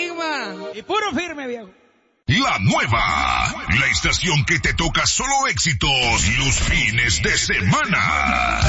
Enigma. Y puro firme, viejo. La nueva, la estación que te toca solo éxitos los fines de semana.